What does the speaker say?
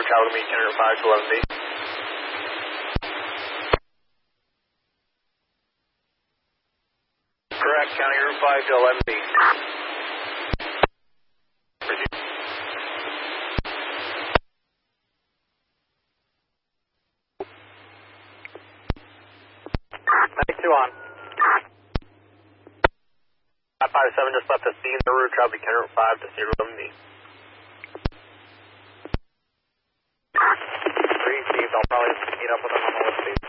travel to meet County 5 to 11B. Correct, County Route 5 to 11B. Proceed. 92 on. 557 just left the scene, the route travel to County Route 5 to 11B. 3 Steve, I'll probably meet up with them on the list, please.